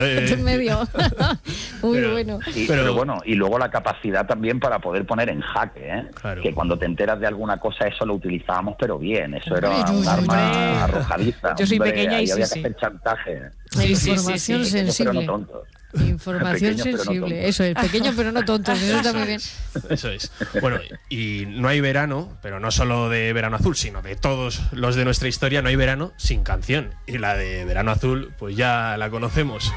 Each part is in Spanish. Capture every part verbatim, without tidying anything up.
Eh, en medio. Muy pero, bueno. Sí, pero, pero bueno, y luego la capacidad también para poder poner en jaque, ¿eh? Claro. Que cuando te enteras de alguna cosa, eso lo utilizábamos, pero bien, eso era Hombre, un yo- arma hombre. arrojadiza. Yo soy hombre, pequeña y ahí sí, había sí. que hacer chantaje. Sí, sí, Información sí, sí. Pequeños, pero no sensible. tontos. Información Pequeños, pero no sensible. tontos. Eso es, pequeño pero no tontos. Eso está muy bien. Eso es. Bueno, y no hay verano, pero no solo de Verano Azul, sino de todos los de nuestra historia, no hay verano sin canción. Y la de Verano Azul, pues ya la conocemos.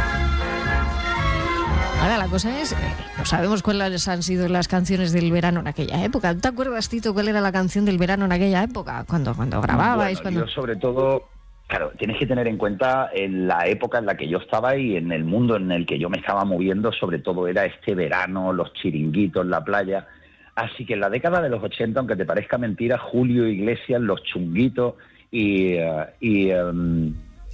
Ahora la cosa es, eh, no sabemos cuáles han sido las canciones del verano en aquella época. ¿Te acuerdas, Tito, cuál era la canción del verano en aquella época? Cuando, cuando grababais, Bueno, cuando... yo sobre todo, claro, tienes que tener en cuenta en la época en la que yo estaba y en el mundo en el que yo me estaba moviendo, sobre todo era este verano, los chiringuitos, la playa. Así que en la década de los ochenta, aunque te parezca mentira, Julio Iglesias, los chunguitos y... Uh, y um,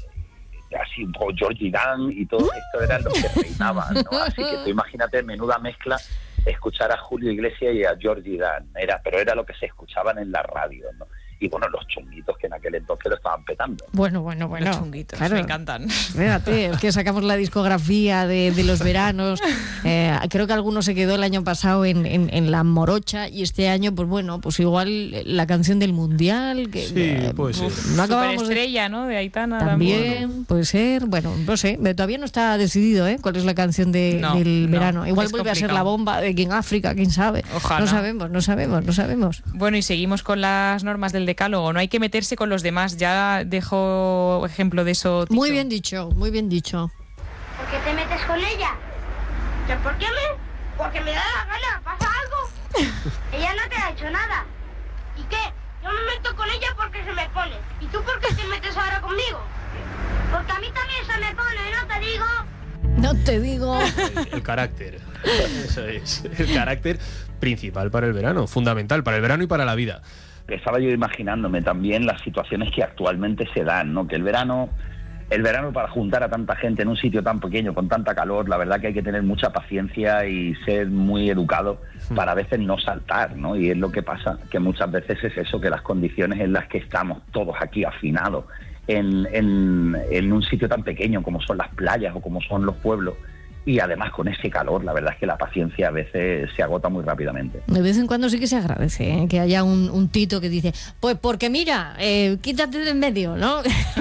así un poco Georgie Dan y todo esto eran los que reinaban, ¿no? Así que tú imagínate, menuda mezcla, escuchar a Julio Iglesias y a Georgie Dan, era, pero era lo que se escuchaban en la radio, ¿no? Y bueno, los chunguitos que en aquel entonces lo estaban petando. Bueno, bueno, bueno. Los chunguitos, claro. me encantan. Fíjate, es que sacamos la discografía de, de los veranos. Eh, creo que alguno se quedó el año pasado en, en, en la morocha y este año, pues bueno, pues igual la canción del Mundial. Que, Sí, eh, puede ser. No acabamos de... Superestrella, ¿no? De Aitana También, también. puede ser, bueno, no sé, de- todavía no está decidido, ¿eh? Cuál es la canción de, No, del no, verano. Igual es vuelve a ser complicado. la bomba de que en África, quién sabe. Ojalá. No sabemos, no sabemos, no sabemos. Bueno, y seguimos con las normas del decálogo. No hay que meterse con los demás. Ya dejo ejemplo de eso, Tito. Muy bien dicho, muy bien dicho. ¿Por qué te metes con ella? ¿Que por qué me? Porque me da la gana, ¿pasa algo? Ella no te ha hecho nada. ¿Y qué? Yo me meto con ella porque se me pone. ¿Y tú por qué te metes ahora conmigo? Porque a mí también se me pone, ¿no te digo? No te digo. El, el carácter. Eso es. El carácter principal para el verano, fundamental para el verano y para la vida. Estaba yo imaginándome también las situaciones que actualmente se dan, ¿no? Que el verano, el verano para juntar a tanta gente en un sitio tan pequeño, con tanta calor, la verdad que hay que tener mucha paciencia y ser muy educado para a veces no saltar, ¿no? Y es lo que pasa, que muchas veces es eso, que las condiciones en las que estamos todos aquí afinados, en, en, en un sitio tan pequeño como son las playas o como son los pueblos, y además con ese calor, la verdad es que la paciencia a veces se agota muy rápidamente. De vez en cuando sí que se agradece, ¿eh? Que haya un, un Tito que dice, pues porque mira, eh, quítate de en medio, ¿no?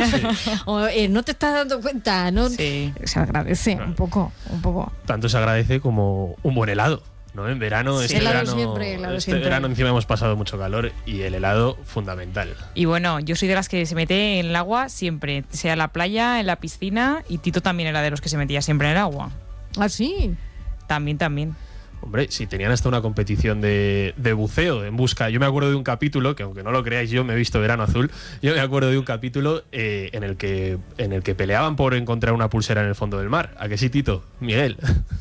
o eh, no te estás dando cuenta, ¿no? Sí. Se agradece un poco, un poco. Tanto se agradece como un buen helado, ¿no? En verano, Sí. este Helado verano, siempre, helado este siempre. verano encima hemos pasado mucho calor y el helado fundamental. Y bueno, yo soy de las que se mete en el agua siempre, sea en la playa, en la piscina, y Tito también era de los que se metía siempre en el agua. ¿Ah, sí? También, también. Hombre, si tenían hasta una competición de, de buceo en busca. Yo me acuerdo de un capítulo, que aunque no lo creáis, yo me he visto Verano Azul. Yo me acuerdo de un capítulo eh, en el que en el que peleaban por encontrar una pulsera en el fondo del mar. ¿A que sí, Tito? Miguel.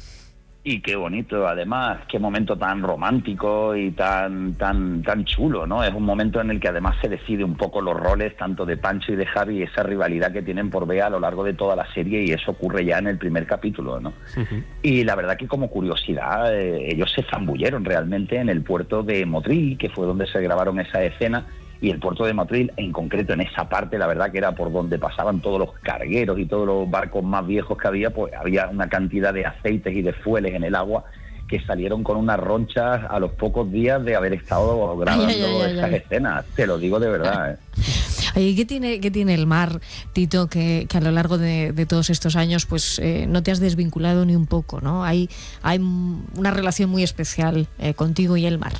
Y qué bonito, además, qué momento tan romántico y tan tan tan chulo, ¿no? Es un momento en el que además se decide un poco los roles, tanto de Pancho y de Javi, esa rivalidad que tienen por Bea a lo largo de toda la serie, y eso ocurre ya en el primer capítulo, ¿no? Uh-huh. Y la verdad que como curiosidad, eh, ellos se zambulleron realmente en el puerto de Motril, que fue donde se grabaron esa escena, y el puerto de Motril, en concreto en esa parte, la verdad que era por donde pasaban todos los cargueros y todos los barcos más viejos que había, pues había una cantidad de aceites y de fueles en el agua que salieron con unas ronchas a los pocos días de haber estado grabando ay, ay, ay, esas ay. escenas. Te lo digo de verdad, ¿eh? Oye, ¿qué tiene, qué tiene el mar, Tito, que, que a lo largo de, de todos estos años pues eh, no te has desvinculado ni un poco, ¿no? Hay, hay una relación muy especial eh, contigo y el mar.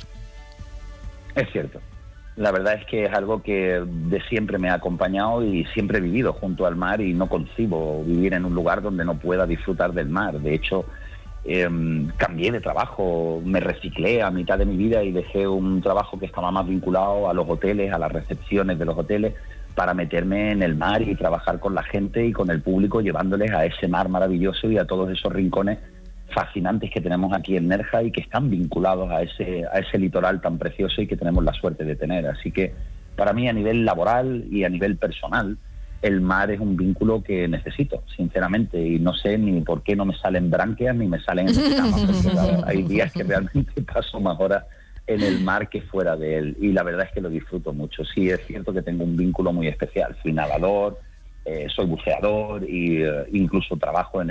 Es cierto. La verdad es que es algo que de siempre me ha acompañado y siempre he vivido junto al mar, y no concibo vivir en un lugar donde no pueda disfrutar del mar. De hecho, eh, cambié de trabajo, me reciclé a mitad de mi vida y dejé un trabajo que estaba más vinculado a los hoteles, a las recepciones de los hoteles, para meterme en el mar y trabajar con la gente y con el público, llevándoles a ese mar maravilloso y a todos esos rincones fascinantes que tenemos aquí en Nerja y que están vinculados a ese a ese litoral tan precioso y que tenemos la suerte de tener. Así que para mí, a nivel laboral y a nivel personal, el mar es un vínculo que necesito, sinceramente, y no sé ni por qué no me salen branquias ni me salen escamas, porque claro, hay días que realmente paso más horas en el mar que fuera de él, y la verdad es que lo disfruto mucho. Sí, es cierto que tengo un vínculo muy especial, fui nadador, eh, soy buceador y eh, incluso trabajo en